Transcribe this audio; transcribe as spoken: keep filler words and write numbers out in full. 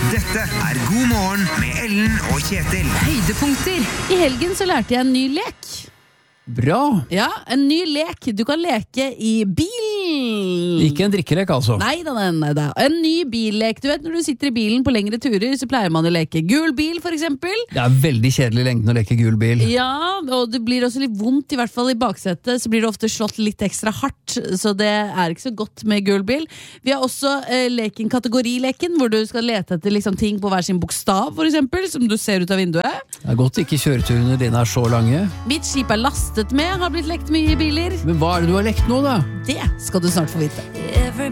Dette er God morgen med Ellen og Kjetil. Høydepunkter. I helgen så lærte jeg en ny lek. Bra. Ja, en ny lek. Du kan leke i bil. Ikke en drikkelek altså. Nei, da, nei, nei, da. En ny billek. Du vet, når du sitter i bilen på lengre turer, så pleier man å leke gul bil, for eksempel. Det er veldig kjedelig i lengden å leke gul bil. Ja, og det blir også litt vondt, i hvert fall i baksetet, så blir det ofte slått litt ekstra hardt, så det er ikke så godt med gul bil. Vi har også eh, leken kategorileken, hvor du skal lete etter liksom, ting på hver sin bokstav, for eksempel, som du ser ut av vinduet. Det er godt ikke kjøreturene dine er så lange. Mitt skip er lastet med, har blitt lekt mye i biler. Men hva er det du har lekt nå da? Det skal du snart få vite.